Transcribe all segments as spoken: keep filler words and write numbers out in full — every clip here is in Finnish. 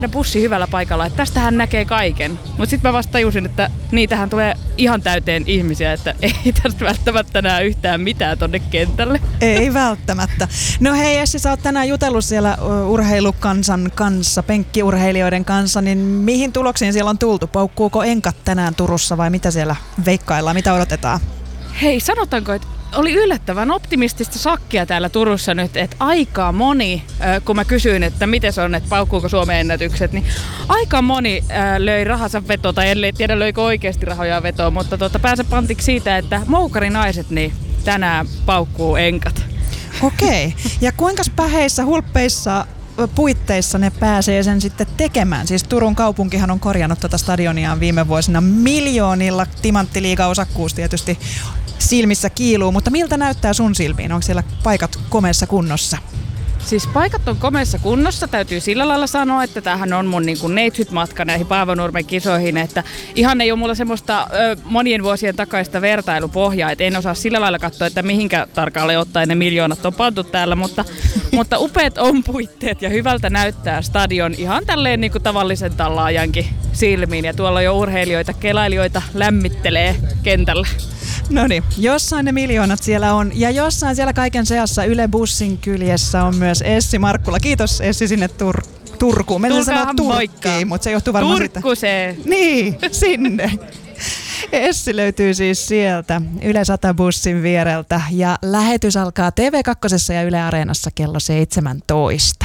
bussi hyvällä paikalla, että tästähän näkee kaiken. Mutta sitten mä vasta tajusin, että niitähän tulee ihan täyteen ihmisiä, että ei tästä välttämättä näe yhtään mitään tonne kentälle. Ei välttämättä. No hei Essi, sä oot tänään jutellut siellä urheilukansan kanssa, penkkiurheilijoiden kanssa, niin mihin tuloksiin siellä on tultu? Paukkuuko enkat tänään Turussa vai mitä siellä veikkaillaan, mitä odotetaan? Hei, sanotaanko, että oli yllättävän optimistista sakkia täällä Turussa nyt, että aika moni, kun mä kysyin, että miten se on, että paukkuuko Suomen ennätykset, niin aika moni löi rahansa vetoa, tai en tiedä löikö oikeasti rahoja vetoa, mutta tuota, pääsä pantiksi siitä, että moukarinaiset niin tänään paukkuu enkat. Okei, ja kuinka päheissä, hulppeissa puitteissa ne pääsee sen sitten tekemään? Siis Turun kaupunkihan on korjannut tuota stadioniaan viime vuosina miljoonilla, timanttiliiga-osakkuus tietysti silmissä kiiluu, mutta miltä näyttää sun silmiin? Onko siellä paikat komeassa kunnossa? Siis paikat on komeassa kunnossa, täytyy sillä lailla sanoa, että tämähän on mun niin kuin neitsyt-matka näihin Paavonurmen kisoihin, että ihan ei ole mulla semmoista ö, monien vuosien takaista vertailupohjaa, että en osaa sillä lailla katsoa, että mihinkä tarkalleen ottaen ne miljoonat on pantu täällä, mutta, mutta upeat on puitteet ja hyvältä näyttää stadion ihan tälleen niin kuin tavallisen tallaajankin silmiin ja tuolla jo urheilijoita, kelailijoita lämmittelee kentällä. No niin, jossain ne miljoonat siellä on ja jossain siellä kaiken seassa Yle Bussin kyljessä on myös Essi Markkula. Kiitos Essi sinne Tur- Turkuun. Meillä sanoo Turkkiin, mutta se johtuu varmaan siitä. Turkkuseen. Niin, sinne. Essi löytyy siis sieltä Yle sata bussin viereltä ja lähetys alkaa T V kaksi ja Yle Areenassa kello seitsemäntoista.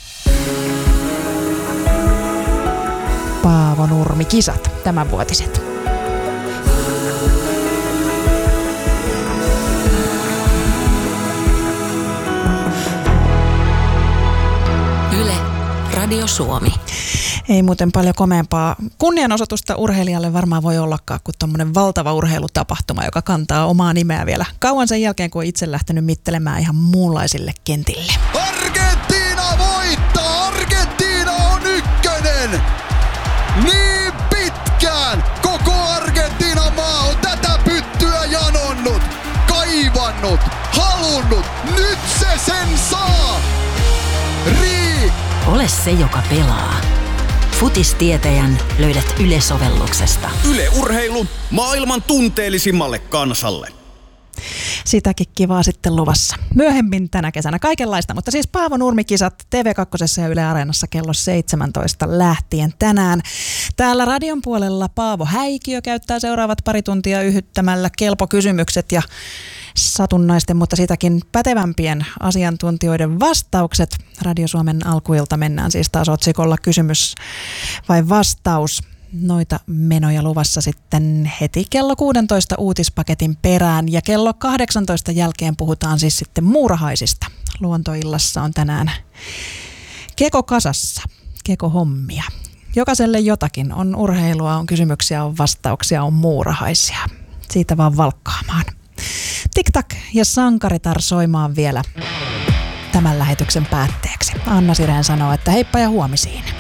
Paavonurmi-kisat, tämänvuotiset. Radio Suomi. Ei muuten paljon komeampaa kunnianosoitusta urheilijalle varmaan voi ollakaan kuin tommonen valtava urheilutapahtuma, joka kantaa omaa nimeä vielä kauan sen jälkeen, kun on itse lähtenyt mittelemään ihan muunlaisille kentille. Argentiina voittaa! Argentiina on ykkönen! Niin pitkään koko Argentiinan maa on tätä pyttyä janonnut, kaivannut, halunnut. Nyt se sen saa! Rii! Ole se, joka pelaa. Futistietäjän löydät Yle-sovelluksesta. Yle Urheilu maailman tunteellisimmalle kansalle. Sitäkin kivaa sitten luvassa. Myöhemmin tänä kesänä kaikenlaista, mutta siis Paavonurmi-kisat T V kaksi ja Yle Areenassa kello seitsemäntoista lähtien tänään. Täällä radion puolella Paavo Häikiö käyttää seuraavat pari tuntia yhyttämällä kelpokysymykset ja satunnaisten, mutta sitäkin pätevämpien asiantuntijoiden vastaukset. Radio Suomen alkuilta mennään siis taas otsikolla kysymys vai vastaus. Noita menoja luvassa sitten heti kello kuusitoista uutispaketin perään ja kello kahdeksantoista jälkeen puhutaan siis sitten muurahaisista. Luontoillassa on tänään Keko kasassa, Keko hommia. Jokaiselle jotakin, on urheilua, on kysymyksiä, on vastauksia, on muurahaisia. Siitä vaan valkkaamaan. Tik-tak ja Sankaritar soimaan vielä tämän lähetyksen päätteeksi. Anna Sireen sanoo, että heippa ja huomisiin.